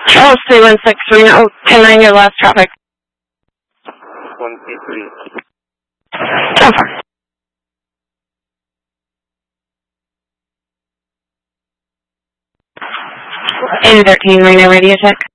Charles 316, Reno, 10-9, your last traffic. 133. Over. 813, Reno, radio check.